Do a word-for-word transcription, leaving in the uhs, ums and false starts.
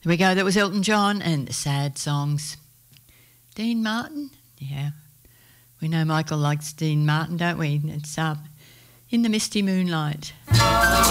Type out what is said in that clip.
There we go. That was Elton John and the Sad Songs. Dean Martin? Yeah. We know Michael likes Dean Martin, don't we? It's uh, In the Misty Moonlight.